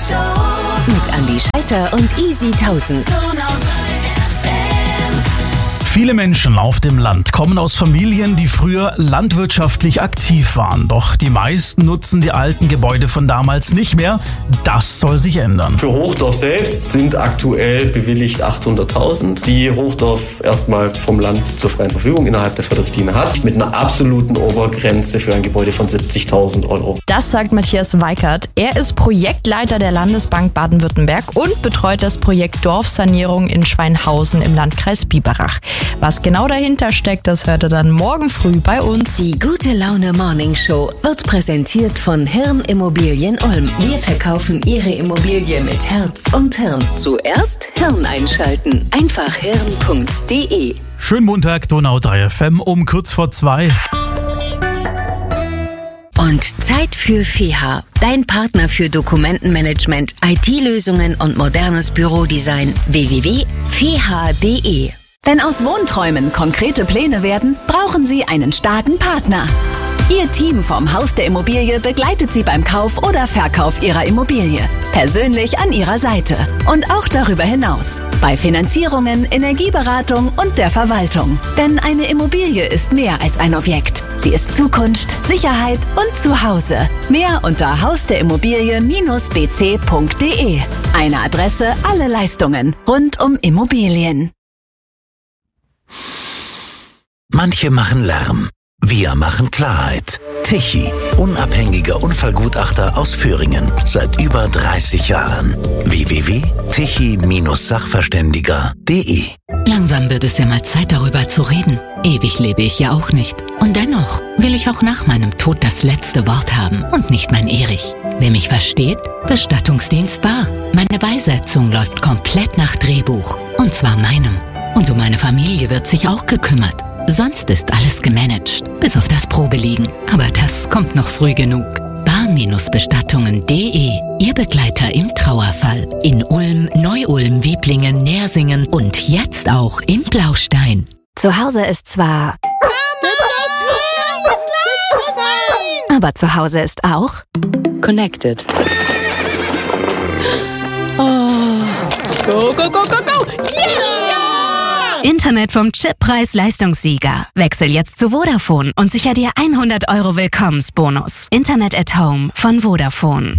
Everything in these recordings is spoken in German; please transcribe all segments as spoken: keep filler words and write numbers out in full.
Mit Andi Scheiter und Easy tausend. Viele Menschen auf dem Land kommen aus Familien, die früher landwirtschaftlich aktiv waren. Doch die meisten nutzen die alten Gebäude von damals nicht mehr. Das soll sich ändern. Für Hochdorf selbst sind aktuell bewilligt achthunderttausend, die Hochdorf erstmal vom Land zur freien Verfügung innerhalb der Förderrichtlinie hat, mit einer absoluten Obergrenze für ein Gebäude von siebzigtausend Euro. Das sagt Matthias Weikert. Er ist Projektleiter der Landesbank Baden-Württemberg und betreut das Projekt Dorfsanierung in Schweinhausen im Landkreis Biberach. Was genau dahinter steckt, das hört ihr dann morgen früh bei uns. Die Gute Laune Morning Show wird präsentiert von Hirn Immobilien Ulm. Wir verkaufen Ihre Immobilie mit Herz und Hirn. Zuerst Hirn einschalten. Einfach hirn punkt de. Schönen Montag, Donau drei F M um kurz vor zwei. Und Zeit für F E H, dein Partner für Dokumentenmanagement, I T-Lösungen und modernes Bürodesign. w w w punkt f e h punkt de. Wenn aus Wohnträumen konkrete Pläne werden, brauchen Sie einen starken Partner. Ihr Team vom Haus der Immobilie begleitet Sie beim Kauf oder Verkauf Ihrer Immobilie. Persönlich an Ihrer Seite. Und auch darüber hinaus. Bei Finanzierungen, Energieberatung und der Verwaltung. Denn eine Immobilie ist mehr als ein Objekt. Sie ist Zukunft, Sicherheit und Zuhause. Mehr unter haus der Immobilie b c punkt de. Eine Adresse, alle Leistungen rund um Immobilien. Manche machen Lärm. Wir machen Klarheit. Tichy, unabhängiger Unfallgutachter aus Föhringen. Seit über dreißig Jahren. w w w punkt tichy Sachverständiger punkt de. Langsam wird es ja mal Zeit, darüber zu reden. Ewig lebe ich ja auch nicht. Und dennoch will ich auch nach meinem Tod das letzte Wort haben und nicht mein Erich. Wer mich versteht? Bestattungsdienst bar. Meine Beisetzung läuft komplett nach Drehbuch. Und zwar meinem. Und um meine Familie wird sich auch gekümmert. Sonst ist alles gemanagt, bis auf das Probeliegen. Aber das kommt noch früh genug. bar-bestattungen punkt de. Ihr Begleiter im Trauerfall. In Ulm, Neu-Ulm, Wieblingen, Nersingen und jetzt auch in Blaustein. Zu Hause ist zwar... Aber zu Hause ist auch... Connected. Oh. Go, go, go, go, go! Yeah! Internet vom Chip Preis-Leistungssieger. Wechsel jetzt zu Vodafone und sicher dir hundert Euro Willkommensbonus. Internet at Home von Vodafone.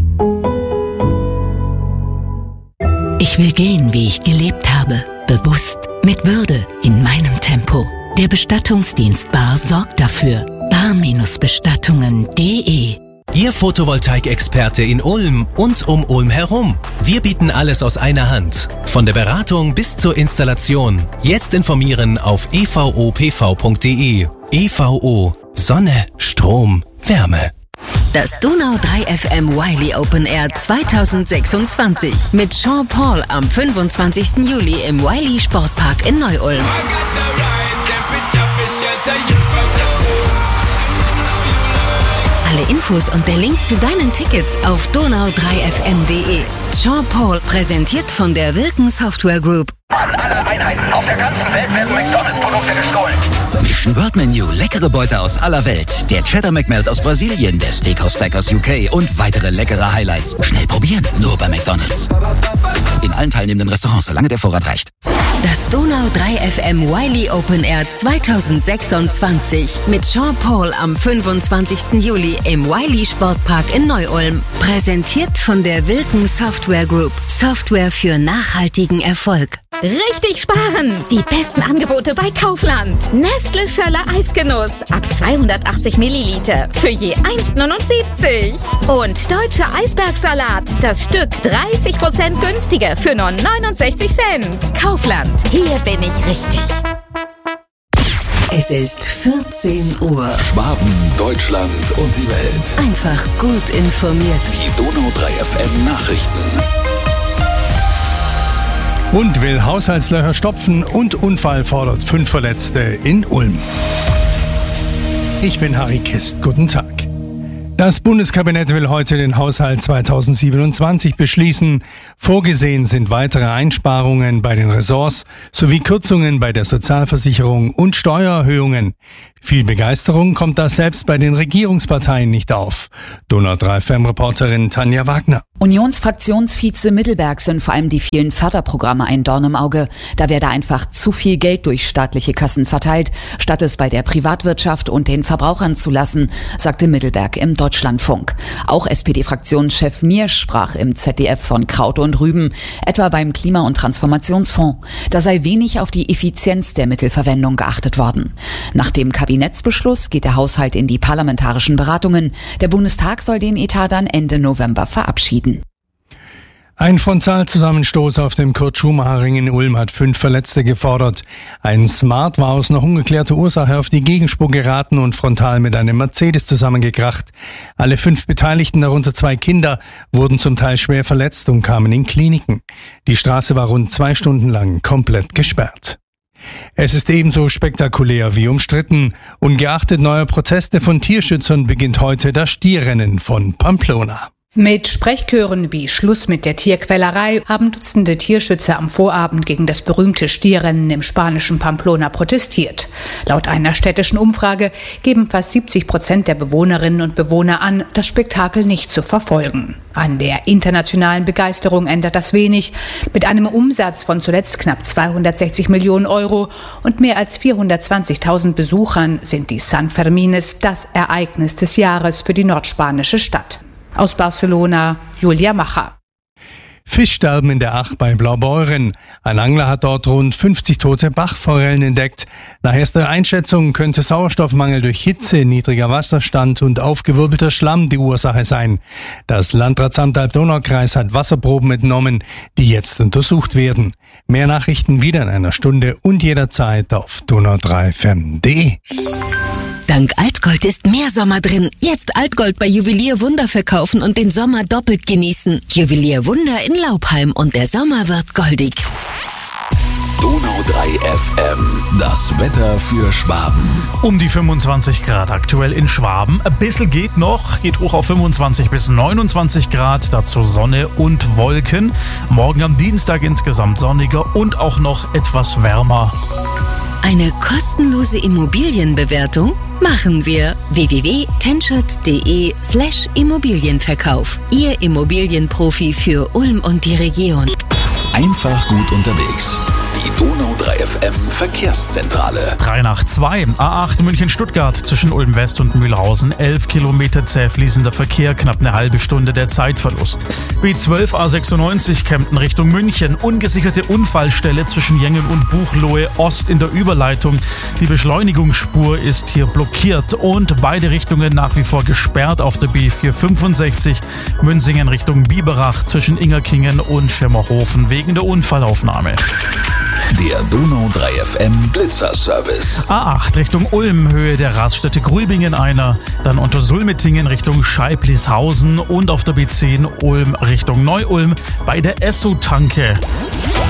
Ich will gehen, wie ich gelebt habe. Bewusst, mit Würde, in meinem Tempo. Der Bestattungsdienst Bar sorgt dafür. bar-bestattungen punkt de. Ihr Photovoltaik-Experte in Ulm und um Ulm herum. Wir bieten alles aus einer Hand. Von der Beratung bis zur Installation. Jetzt informieren auf e v o p v punkt de. E V O. Sonne, Strom, Wärme. Das Donau drei F M Wiley Open Air zweitausendsechsundzwanzig mit Sean Paul am fünfundzwanzigsten Juli im Wiley Sportpark in Neu-Ulm. Alle Infos und der Link zu deinen Tickets auf donau drei f m punkt de. Sean Paul, präsentiert von der Wilken Software Group. An alle Einheiten auf der ganzen Welt werden McDonalds-Produkte gestohlen. Mission World Menu, leckere Beute aus aller Welt. Der Cheddar McMelt aus Brasilien, der Steakhouse Stack aus U K und weitere leckere Highlights. Schnell probieren, nur bei McDonalds. In allen teilnehmenden Restaurants, solange der Vorrat reicht. Das Donau drei F M Wiley Open Air zweitausendsechsundzwanzig mit Sean Paul am fünfundzwanzigsten Juli im Wiley Sportpark in Neu-Ulm. Präsentiert von der Wilken Software Group. Software für nachhaltigen Erfolg. Richtig sparen! Die besten Angebote bei Kaufland. Nestle Schöller Eisgenuss ab zweihundertachtzig Milliliter für je eins neunundsiebzig. Und Deutscher Eisbergsalat, das Stück dreißig Prozent günstiger für nur neunundsechzig Cent. Kaufland, hier bin ich richtig. Es ist vierzehn Uhr. Schwaben, Deutschland und die Welt. Einfach gut informiert. Die Donau drei F M Nachrichten. Hund will Haushaltslöcher stopfen und Unfall fordert fünf Verletzte in Ulm. Ich bin Harry Kist. Guten Tag. Das Bundeskabinett will heute den Haushalt zweitausendsiebenundzwanzig beschließen. Vorgesehen sind weitere Einsparungen bei den Ressorts sowie Kürzungen bei der Sozialversicherung und Steuererhöhungen. Viel Begeisterung kommt da selbst bei den Regierungsparteien nicht auf. Donau drei F M-Reporterin Tanja Wagner. Unionsfraktionsvize Mittelberg sind vor allem die vielen Förderprogramme ein Dorn im Auge. Da werde einfach zu viel Geld durch staatliche Kassen verteilt, statt es bei der Privatwirtschaft und den Verbrauchern zu lassen, sagte Mittelberg im Deutschlandfunk. Auch S P D-Fraktionschef Miersch sprach im Z D F von Kraut und Rüben, etwa beim Klima- und Transformationsfonds. Da sei wenig auf die Effizienz der Mittelverwendung geachtet worden. Nach dem Kabinettsbeschluss geht der Haushalt in die parlamentarischen Beratungen. Der Bundestag soll den Etat dann Ende November verabschieden. Ein Frontalzusammenstoß auf dem Kurt-Schumacher-Ring in Ulm hat fünf Verletzte gefordert. Ein Smart war aus noch ungeklärter Ursache auf die Gegenspur geraten und frontal mit einem Mercedes zusammengekracht. Alle fünf Beteiligten, darunter zwei Kinder, wurden zum Teil schwer verletzt und kamen in Kliniken. Die Straße war rund zwei Stunden lang komplett gesperrt. Es ist ebenso spektakulär wie umstritten. Ungeachtet neuer Proteste von Tierschützern beginnt heute das Stierrennen von Pamplona. Mit Sprechchören wie Schluss mit der Tierquälerei haben Dutzende Tierschützer am Vorabend gegen das berühmte Stierrennen im spanischen Pamplona protestiert. Laut einer städtischen Umfrage geben fast siebzig Prozent der Bewohnerinnen und Bewohner an, das Spektakel nicht zu verfolgen. An der internationalen Begeisterung ändert das wenig. Mit einem Umsatz von zuletzt knapp zweihundertsechzig Millionen Euro und mehr als vierhundertzwanzigtausend Besuchern sind die San Fermines das Ereignis des Jahres für die nordspanische Stadt. Aus Barcelona, Julia Macher. Fischsterben in der Ach bei Blaubeuren. Ein Angler hat dort rund fünfzig tote Bachforellen entdeckt. Nach erster Einschätzung könnte Sauerstoffmangel durch Hitze, niedriger Wasserstand und aufgewirbelter Schlamm die Ursache sein. Das Landratsamt Alb-Donau-Kreis hat Wasserproben entnommen, die jetzt untersucht werden. Mehr Nachrichten wieder in einer Stunde und jederzeit auf donau drei f m punkt d e. Dank Altgold ist mehr Sommer drin. Jetzt Altgold bei Juwelier Wunder verkaufen und den Sommer doppelt genießen. Juwelier Wunder in Laubheim und der Sommer wird goldig. Donau drei F M, das Wetter für Schwaben. Um die fünfundzwanzig Grad aktuell in Schwaben. Ein bisschen geht noch, geht hoch auf fünfundzwanzig bis neunundzwanzig Grad, dazu Sonne und Wolken. Morgen am Dienstag insgesamt sonniger und auch noch etwas wärmer. Eine kostenlose Immobilienbewertung machen wir. w w w punkt tenschert punkt d e slash Immobilienverkauf. Ihr Immobilienprofi für Ulm und die Region. Einfach gut unterwegs. Die Donau drei F M Verkehrszentrale. drei nach zwei. A acht München-Stuttgart zwischen Ulm West und Mühlhausen. elf Kilometer zäh fließender Verkehr, knapp eine halbe Stunde der Zeitverlust. B zwölf A sechsundneunzig Kempten Richtung München. Ungesicherte Unfallstelle zwischen Jengen und Buchloe Ost in der Überleitung. Die Beschleunigungsspur ist hier blockiert und beide Richtungen nach wie vor gesperrt auf der B vierhundertfünfundsechzig. Münsingen Richtung Biberach zwischen Ingerkingen und Schirmerhofen wegen der Unfallaufnahme. Der Donau drei F M Blitzerservice. A acht Richtung Ulm, Höhe der Raststätte Grübingen einer, dann unter Sulmetingen Richtung Scheiblishausen und auf der B zehn Ulm Richtung Neu-Ulm bei der Esso-Tanke.